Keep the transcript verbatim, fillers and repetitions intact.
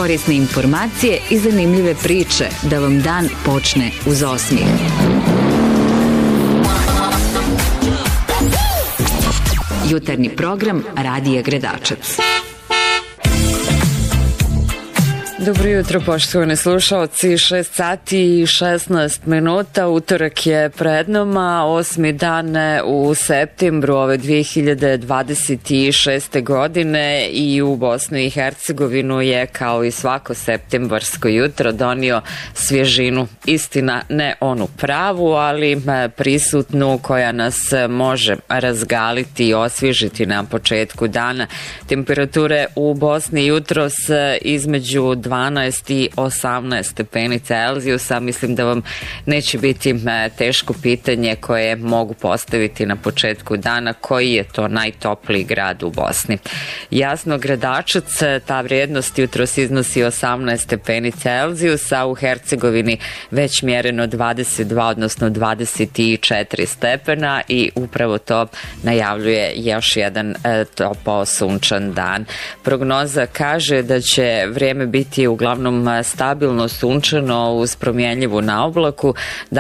korisne informacije i zanimljive priče da vam dan počne uz osmijeh. Jutarnji program Radija Gredačac. Dobro jutro, poštovani slušalci, šest sati i šesnaest minuta, utorak je pred nama, osmi dan u septembru ove dvije hiljade dvadeset šeste. godine i u Bosnu i Hercegovinu je kao i svako septembarsko jutro donio svježinu, istina ne onu pravu, ali prisutnu koja nas može razgaliti i osvježiti na početku dana. Temperature u Bosni jutros između dvanaest i osamnaest stepeni Celzijusa. Mislim da vam neće biti teško pitanje koje mogu postaviti na početku dana, koji je to najtopliji grad u Bosni. Jasno, Gredačac, ta vrijednost jutros iznosi osamnaest stepeni Celzijusa, u Hercegovini već mjereno dvadeset dva, odnosno dvadeset četiri stepena i upravo to najavljuje još jedan topao sunčan dan. Prognoza kaže da će vrijeme biti uglavnom stabilno sunčano uz promjenljivu na oblaku.